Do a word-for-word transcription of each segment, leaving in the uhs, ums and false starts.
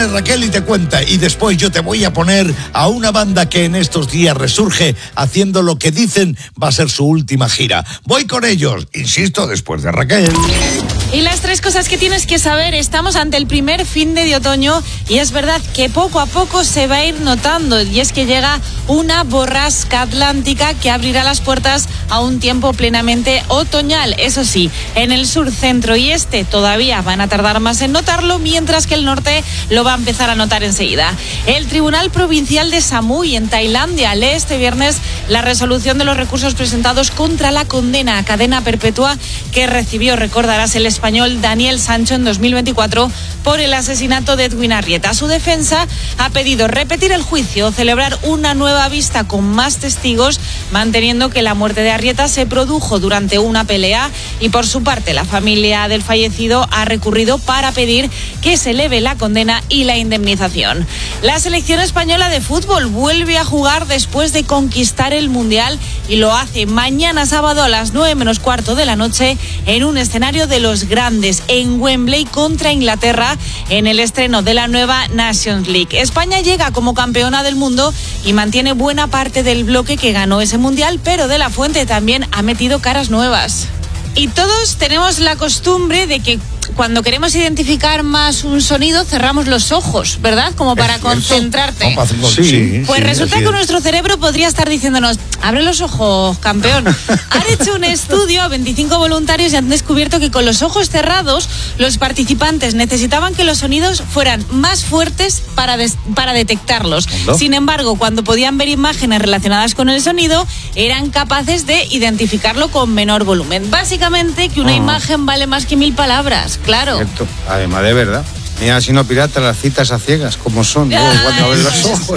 viene Raquel y te cuenta, y después yo te voy a poner a una banda que en estos días resurge haciendo lo que dicen va a ser su última gira. Voy con ellos, insisto, después de Raquel. Y las tres cosas que tienes que saber: estamos ante el primer fin de otoño y es verdad que poco a poco se va a ir notando, y es que llega una borrasca atlántica que abrirá las puertas a un tiempo plenamente otoñal. Eso sí, en el sur, centro y este todavía van a tardar más en notarlo, mientras que el norte lo va a empezar a notar enseguida. El Tribunal Provincial de Samui en Tailandia lee este viernes la resolución de los recursos presentados contra la condena a cadena perpetua que recibió, recordarás, el español Daniel Sancho en dos mil veinticuatro por el asesinato de Edwin Arrieta. Su defensa ha pedido repetir el juicio, celebrar una nueva vista con más testigos, manteniendo que la muerte de Arrieta se produjo durante una pelea, y por su parte la familia del fallecido ha recurrido para pedir que se eleve la condena y la indemnización. La selección española de fútbol vuelve a jugar después de conquistar el Mundial y lo hace mañana sábado a las nueve menos cuarto de la noche en un escenario de los grandes, en Wembley contra Inglaterra, en el estreno de la nueva Nations League. España llega como campeona del mundo y mantiene buena parte del bloque que ganó ese Mundial, pero De la Fuente también ha metido caras nuevas. Y todos tenemos la costumbre de que cuando queremos identificar más un sonido cerramos los ojos, ¿verdad? Como para concentrarte. Sí, pues sí, resulta que nuestro cerebro podría estar diciéndonos: abre los ojos, campeón. Han hecho un estudio a veinticinco voluntarios y han descubierto que con los ojos cerrados los participantes necesitaban que los sonidos fueran más fuertes para, des- para detectarlos. ¿No? Sin embargo, cuando podían ver imágenes relacionadas con el sonido, eran capaces de identificarlo con menor volumen. Básicamente que una Oh. imagen vale más que mil palabras, claro. Cierto. Además, de verdad. Mira, si no pirata, las citas a ciegas, como son, luego cuando abres los ojos.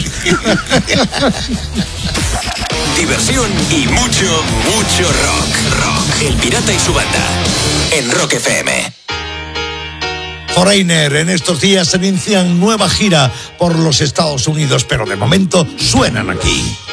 Diversión y mucho, mucho rock. Rock. El Pirata y su banda. En Rock F M. Foreigner, en estos días se inician nueva gira por los Estados Unidos, pero de momento suenan aquí.